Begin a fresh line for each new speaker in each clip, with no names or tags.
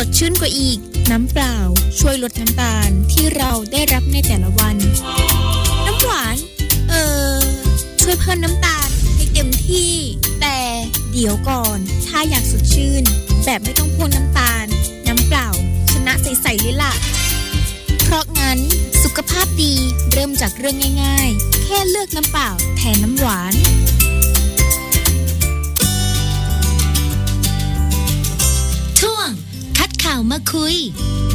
ดชื่นกว่าอีกน้ำเปล่าช่วยลดน้ำตาลที่เราได้รับในแต่ละวันน้ำหวานช่วยเพิ่มน้ำตาลให้เต็มที่แต่เดี๋ยวก่อนถ้าอยากสดชื่นแบบไม่ต้องพ่นน้ำตาลน้ำเปล่าชนะใสๆเลยล่ะเพราะงั้นสุขภาพดีเริ่มจากเรื่องง่ายๆแค่เลือกน้ำเปล่าแทนน้ำหวาน
ช่วงคัดข่าวมาคุย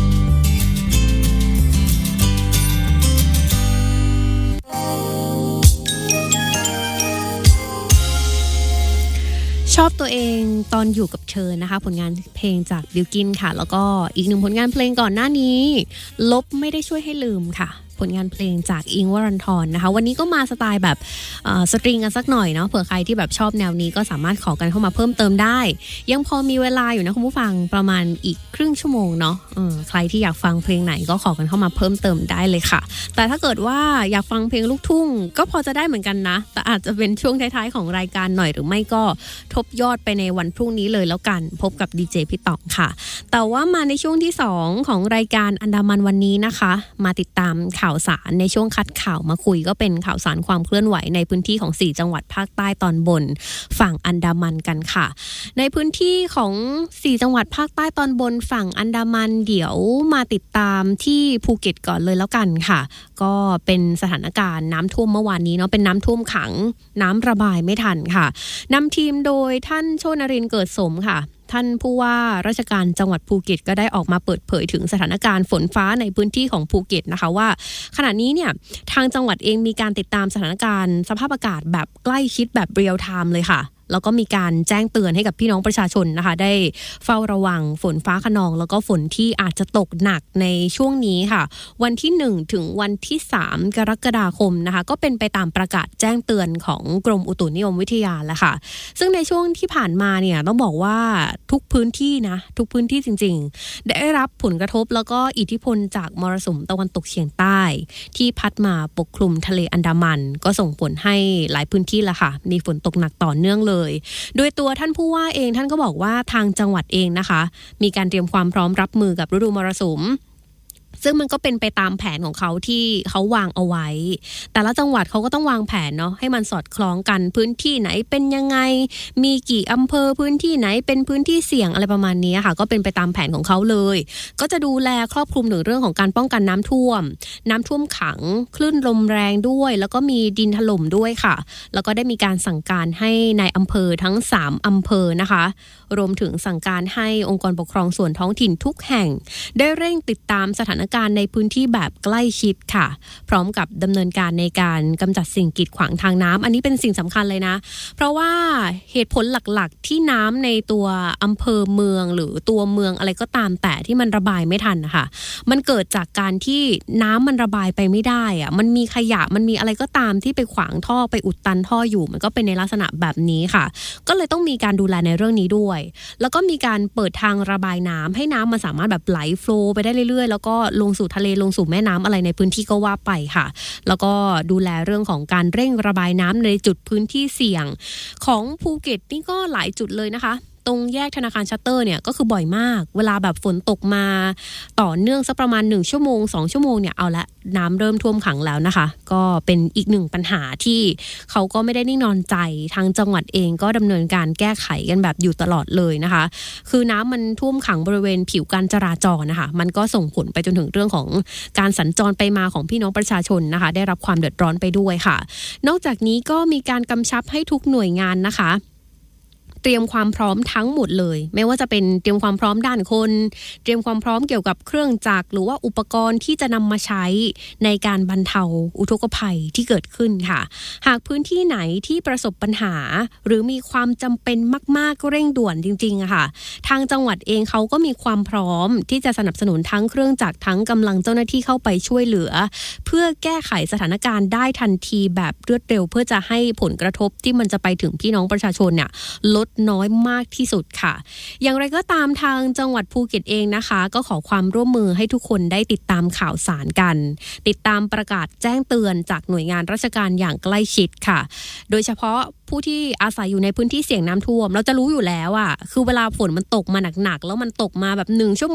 ชอบตัวเองตอนอยู่กับเธอนะคะผลงานเพลงจากบิลกินค่ะแล้วก็อีกหนึ่งผลงานเพลงก่อนหน้านี้ลบไม่ได้ช่วยให้ลืมค่ะผลงานเพลงจากอิงค์วรันธรนะคะวันนี้ก็มาสไตล์แบบสตริงกันสักหน่อยเนาะเผื่อใครที่แบบชอบแนวนี้ก็สามารถขอกันเข้ามาเพิ่มเติมได้ยังพอมีเวลาอยู่นะคุณผู้ฟังประมาณอีกครึ่งชั่วโมงเนาะใครที่อยากฟังเพลงไหนก็ขอกันเข้ามาเพิ่มเติมได้เลยค่ะแต่ถ้าเกิดว่าอยากฟังเพลงลูกทุ่งก็พอจะได้เหมือนกันนะแต่อาจจะเป็นช่วงท้ายๆของรายการหน่อยหรือไม่ก็ทบยอดไปในวันพรุ่งนี้เลยแล้วกันพบกับดีเจพี่ต๋องค่ะแต่ว่ามาในช่วงที่2ของรายการอันดามันวันนี้นะคะมาติดตามข่าวสารในช่วงคัดข่าวมาคุยก็เป็นข่าวสารความเคลื่อนไหวในพื้นที่ของ4จังหวัดภาคใต้ตอนบนฝั่งอันดามันกันค่ะในพื้นที่ของ4จังหวัดภาคใต้ตอนบนฝั่งอันดามันเดี๋ยวมาติดตามที่ภูเก็ตก่อนเลยแล้วกันค่ะก็เป็นสถานการณ์น้ำท่วมเมื่อวานนี้เนาะเป็นน้ำท่วมขังน้ำระบายไม่ทันค่ะนำทีมโดยท่านโชนรินทร์เกิดสมค่ะท่านผู้ว่าราชการจังหวัดภูเก็ตก็ได้ออกมาเปิดเผยถึงสถานการณ์ฝนฟ้าในพื้นที่ของภูเก็ตนะคะว่าขณะนี้เนี่ยทางจังหวัดเองมีการติดตามสถานการณ์สภาพอากาศแบบใกล้ชิดแบบเรียลไทม์เลยค่ะแล้วก็มีการแจ้งเตือนให้กับพี่น้องประชาชนนะคะได้เฝ้าระวังฝนฟ้าคะนองแล้วก็ฝนที่อาจจะตกหนักในช่วงนี้ค่ะวันที่1ถึงวันที่3กรกฎาคมนะคะก็เป็นไปตามประกาศแจ้งเตือนของกรมอุตุนิยมวิทยาแล้วค่ะซึ่งในช่วงที่ผ่านมาเนี่ยต้องบอกว่าทุกพื้นที่นะทุกพื้นที่จริงๆได้รับผลกระทบแล้วก็อิทธิพลจากมรสุมตะวันตกเฉียงใต้ที่พัดมาปกคลุมทะเลอันดามันก็ส่งผลให้หลายพื้นที่ละค่ะมีฝนตกหนักต่อเนื่องเลยโดยตัวท่านผู้ว่าเองท่านก็บอกว่าทางจังหวัดเองนะคะมีการเตรียมความพร้อมรับมือกับฤดูมรสุมซึ่งมันก็เป็นไปตามแผนของเขาที่เขาวางเอาไว้แต่ละจังหวัดเขาก็ต้องวางแผนเนาะให้มันสอดคล้องกันพื้นที่ไหนเป็นยังไงมีกี่อำเภอพื้นที่ไหนเป็นพื้นที่เสี่ยงอะไรประมาณนี้ค่ะก็เป็นไปตามแผนของเขาเลยก็จะดูแลครอบคลุมถึงเรื่องของการป้องกันน้ำท่วมขังคลื่นลมแรงด้วยแล้วก็มีดินถล่มด้วยค่ะแล้วก็ได้มีการสั่งการให้ในอำเภอทั้ง3อำเภอนะคะรวมถึงสั่งการให้องค์กรปกครองส่วนท้องถิ่นทุกแห่งได้เร่งติดตามสถานการณ์ในพื้นที่แบบใกล้ชิดค่ะพร้อมกับดำเนินการในการกำจัดสิ่งกีดขวางทางน้ำอันนี้เป็นสิ่งสำคัญเลยนะเพราะว่าเหตุผลหลักๆที่น้ำในตัวอำเภอเมืองหรือตัวเมืองอะไรก็ตามแต่ที่มันระบายไม่ทันนะคะมันเกิดจากการที่น้ำมันระบายไปไม่ได้อะมันมีขยะมันมีอะไรก็ตามที่ไปขวางท่อไปอุดตันท่ออยู่มันก็เป็นในลักษณะแบบนี้ค่ะก็เลยต้องมีการดูแลในเรื่องนี้ด้วยแล้วก็มีการเปิดทางระบายน้ำให้น้ำมันสามารถแบบไหลโฟลว์ไปได้เรื่อยๆแล้วก็ลงสู่ทะเลลงสู่แม่น้ำอะไรในพื้นที่ก็ว่าไปค่ะแล้วก็ดูแลเรื่องของการเร่งระบายน้ำในจุดพื้นที่เสี่ยงของภูเก็ตนี่ก็หลายจุดเลยนะคะตรงแยกธนาคารชัตเตอร์เนี่ยก็คือบ่อยมากเวลาแบบฝนตกมาต่อเนื่องสักประมาณ1ชั่วโมง2ชั่วโมงเนี่ยเอาละน้ำเริ่มท่วมขังแล้วนะคะก็เป็นอีกหนึ่งปัญหาที่เขาก็ไม่ได้นิ่งนอนใจทางจังหวัดเองก็ดำเนินการแก้ไขกันแบบอยู่ตลอดเลยนะคะคือน้ำมันท่วมขังบริเวณผิวการจราจรนะคะมันก็ส่งผลไปจนถึงเรื่องของการสัญจรไปมาของพี่น้องประชาชนนะคะได้รับความเดือดร้อนไปด้วยค่ะนอกจากนี้ก็มีการกำชับให้ทุกหน่วยงานนะคะเตรียมความพร้อมทั้งหมดเลยไม่ว่าจะเป็นเตรียมความพร้อมด้านคนเตรียมความพร้อมเกี่ยวกับเครื่องจักรหรือว่าอุปกรณ์ที่จะนำมาใช้ในการบรรเทาอุทกภัยที่เกิดขึ้นค่ะหากพื้นที่ไหนที่ประสบปัญหาหรือมีความจำเป็นมากๆเร่งด่วนจริงๆค่ะทางจังหวัดเองเขาก็มีความพร้อมที่จะสนับสนุนทั้งเครื่องจักรทั้งกำลังเจ้าหน้าที่เข้าไปช่วยเหลือเพื่อแก้ไขสถานการณ์ได้ทันทีแบบรวดเร็วเพื่อจะให้ผลกระทบที่มันจะไปถึงพี่น้องประชาชนเนี่ยลดน้อยมากที่สุดค่ะอย่างไรก็ตามทางจังหวัดภูเก็ตเองนะคะก็ขอความร่วมมือให้ทุกคนได้ติดตามข่าวสารกันติดตามประกาศแจ้งเตือนจากหน่วยงานราชการอย่างใกล้ชิดค่ะโดยเฉพาะผู้ที่อาศัยอยู่ในพื้นที่เสี่ยงน้ำท่วมเราจะรู้อยู่แล้วอ่ะคือเวลาฝนมันตกมาหนักๆแล้วมันตกมาแบบ1ชั่วโมง